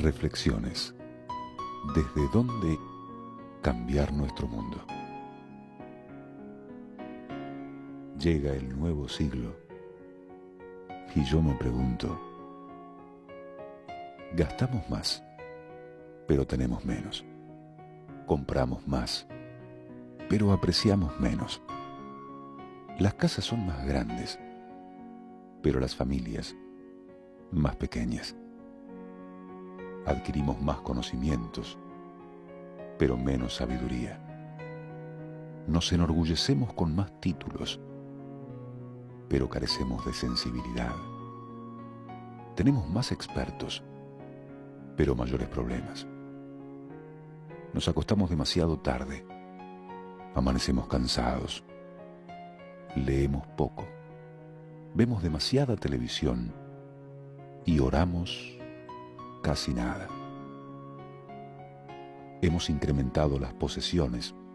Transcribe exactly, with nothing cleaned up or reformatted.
Reflexiones. ¿Desde dónde cambiar nuestro mundo? Llega el nuevo siglo y yo me pregunto, gastamos más, pero tenemos menos. Compramos más, pero apreciamos menos. Las casas son más grandes, pero las familias más pequeñas. Adquirimos más conocimientos, pero menos sabiduría. Nos enorgullecemos con más títulos, pero carecemos de sensibilidad. Tenemos más expertos, pero mayores problemas. Nos acostamos demasiado tarde, amanecemos cansados, leemos poco, vemos demasiada televisión y oramos casi nada. Hemos incrementado las posesiones,